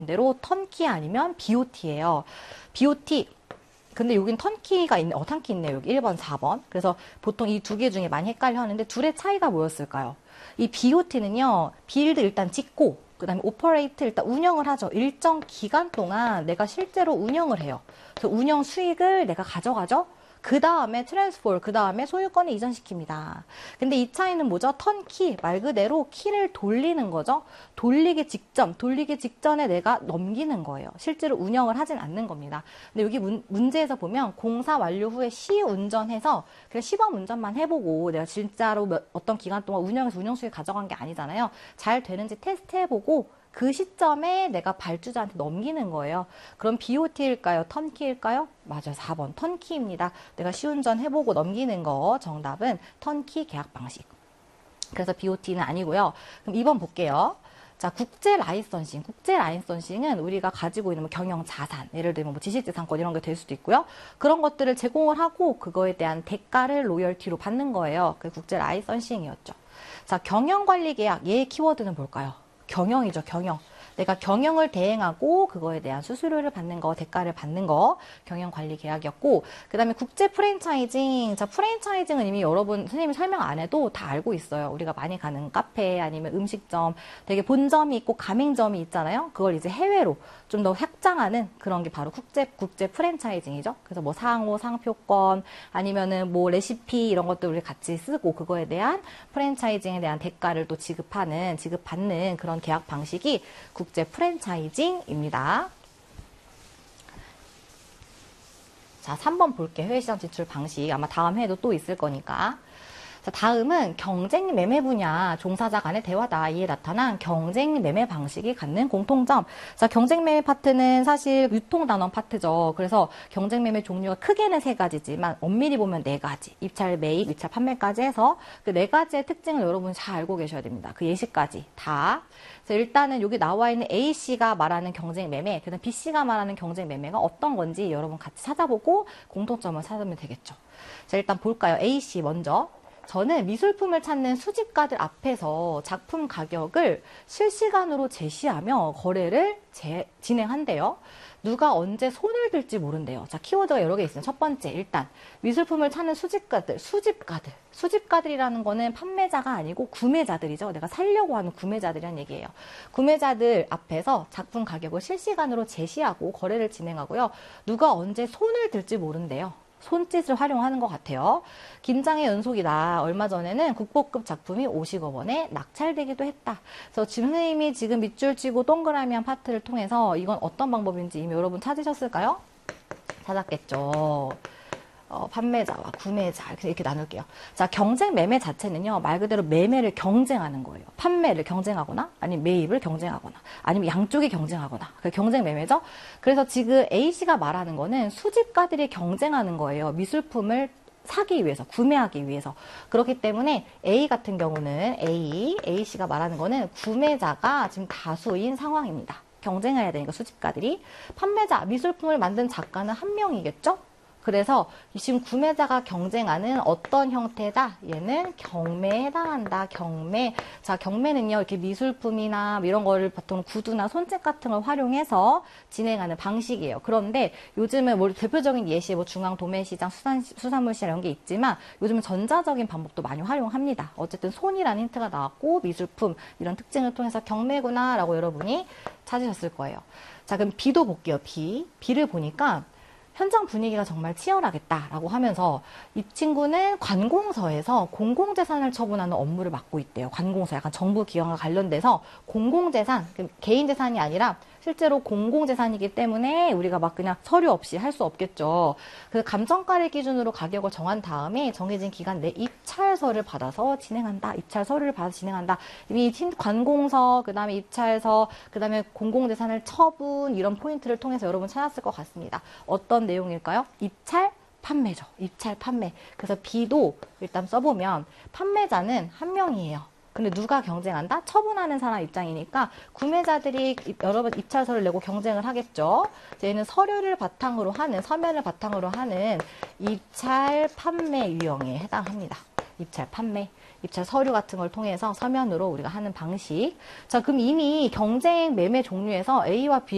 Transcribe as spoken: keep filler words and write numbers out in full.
대로 턴키 아니면 비오티예요. 비오티. 근데 여긴 턴키가 있네. 어, 턴키 있네요. 여기 일 번, 사 번. 그래서 보통 이 두 개 중에 많이 헷갈려 하는데 둘의 차이가 뭐였을까요? 이 비오티는요, 빌드 일단 찍고, 그 다음에 오퍼레이트 일단 운영을 하죠. 일정 기간 동안 내가 실제로 운영을 해요. 그래서 운영 수익을 내가 가져가죠. 그 다음에 트랜스포, 그 다음에 소유권을 이전시킵니다. 근데 이 차이는 뭐죠? 턴키, 말 그대로 키를 돌리는 거죠. 돌리기 직전, 돌리기 직전에 내가 넘기는 거예요. 실제로 운영을 하진 않는 겁니다. 근데 여기 문, 문제에서 보면 공사 완료 후에 시운전해서 그냥 시범 운전만 해보고 내가 진짜로 몇, 어떤 기간 동안 운영해서 운영 수익 가져간 게 아니잖아요. 잘 되는지 테스트 해보고 그 시점에 내가 발주자한테 넘기는 거예요. 그럼 비오티일까요? 턴키일까요? 맞아요. 사 번 턴키입니다. 내가 시운전 해보고 넘기는 거 정답은 턴키 계약 방식. 그래서 비오티는 아니고요. 그럼 이 번 볼게요. 자, 국제 라이선싱. 국제 라이선싱은 우리가 가지고 있는 뭐 경영 자산, 예를 들면 뭐 지식재산권 이런 게 될 수도 있고요. 그런 것들을 제공을 하고 그거에 대한 대가를 로열티로 받는 거예요. 그게 국제 라이선싱이었죠. 자, 경영관리 계약. 얘의 키워드는 뭘까요? 경영이죠, 경영. 내가 경영을 대행하고 그거에 대한 수수료를 받는 거, 대가를 받는 거, 경영관리 계약이었고, 그 다음에 국제 프랜차이징. 자, 프랜차이징은 이미 여러분 선생님이 설명 안 해도 다 알고 있어요. 우리가 많이 가는 카페 아니면 음식점, 되게 본점이 있고 가맹점이 있잖아요. 그걸 이제 해외로 좀 더 확장하는 그런 게 바로 국제 국제 프랜차이징이죠. 그래서 뭐 상호, 상표권 아니면은 뭐 레시피 이런 것들 우리 같이 쓰고 그거에 대한 프랜차이징에 대한 대가를 또 지급하는 지급받는 그런 계약 방식이 국제 프랜차이징입니다. 자, 삼 번 볼게요. 해외시장 진출 방식. 아마 다음 회에도 또 있을 거니까. 자, 다음은 경쟁 매매 분야 종사자 간의 대화다. 이에 나타난 경쟁 매매 방식이 갖는 공통점. 자, 경쟁 매매 파트는 사실 유통단원 파트죠. 그래서 경쟁 매매 종류가 크게는 세 가지지만 엄밀히 보면 네 가지. 입찰 매입, 입찰 판매까지 해서 그 네 가지의 특징을 여러분 잘 알고 계셔야 됩니다. 그 예시까지 다. 자, 일단은 여기 나와 있는 A씨가 말하는 경쟁 매매, 그다음 B씨가 말하는 경쟁 매매가 어떤 건지 여러분 같이 찾아보고 공통점을 찾으면 되겠죠. 자, 일단 볼까요? A씨 먼저. 저는 미술품을 찾는 수집가들 앞에서 작품 가격을 실시간으로 제시하며 거래를 제, 진행한대요. 누가 언제 손을 들지 모른대요. 자, 키워드가 여러 개 있어요. 첫 번째, 일단 미술품을 찾는 수집가들, 수집가들. 수집가들이라는 거는 판매자가 아니고 구매자들이죠. 내가 살려고 하는 구매자들이란 얘기예요. 구매자들 앞에서 작품 가격을 실시간으로 제시하고 거래를 진행하고요. 누가 언제 손을 들지 모른대요. 손짓을 활용하는 것 같아요. 김장의 연속이다. 얼마 전에는 국보급 작품이 오십억 원에 낙찰되기도 했다. 그래서 지금 선생님이 지금 밑줄 치고 동그라미한 파트를 통해서 이건 어떤 방법인지 이미 여러분 찾으셨을까요? 찾았겠죠. 어, 판매자와 구매자 이렇게, 이렇게 나눌게요. 자, 경쟁 매매 자체는요, 말 그대로 매매를 경쟁하는 거예요. 판매를 경쟁하거나 아니면 매입을 경쟁하거나 아니면 양쪽이 경쟁하거나 그 경쟁 매매죠. 그래서 지금 A씨가 말하는 거는 수집가들이 경쟁하는 거예요. 미술품을 사기 위해서, 구매하기 위해서. 그렇기 때문에 A 같은 경우는 A, A씨가 말하는 거는 구매자가 지금 다수인 상황입니다. 경쟁해야 되니까 수집가들이. 판매자, 미술품을 만든 작가는 한 명이겠죠? 그래서 지금 구매자가 경쟁하는 어떤 형태다? 얘는 경매에 해당한다. 경매. 자, 경매는요, 이렇게 미술품이나 이런 거를 보통 구두나 손짓 같은 걸 활용해서 진행하는 방식이에요. 그런데 요즘은 뭐 대표적인 예시, 뭐 중앙 도매시장, 수산, 수산물시장 이런 게 있지만 요즘은 전자적인 방법도 많이 활용합니다. 어쨌든 손이라는 힌트가 나왔고 미술품 이런 특징을 통해서 경매구나 라고 여러분이 찾으셨을 거예요. 자, 그럼 B도 볼게요. B. B를 보니까 현장 분위기가 정말 치열하겠다라고 하면서 이 친구는 관공서에서 공공재산을 처분하는 업무를 맡고 있대요. 관공서, 약간 정부 기관과 관련돼서 공공재산, 개인재산이 아니라 실제로 공공재산이기 때문에 우리가 막 그냥 서류 없이 할 수 없겠죠. 그 감정가를 기준으로 가격을 정한 다음에 정해진 기간 내 입찰서를 받아서 진행한다. 입찰 서류를 받아서 진행한다. 이미 관공서, 그 다음에 입찰서, 그 다음에 공공재산을 처분 이런 포인트를 통해서 여러분 찾았을 것 같습니다. 어떤 내용일까요? 입찰, 판매죠. 입찰, 판매. 그래서 B도 일단 써보면 판매자는 한 명이에요. 근데 누가 경쟁한다? 처분하는 사람 입장이니까 구매자들이 여러 번 입찰서를 내고 경쟁을 하겠죠. 얘는 서류를 바탕으로 하는, 서면을 바탕으로 하는 입찰 판매 유형에 해당합니다. 입찰 판매. 입찰 서류 같은 걸 통해서 서면으로 우리가 하는 방식. 자, 그럼 이미 경쟁 매매 종류에서 A와 B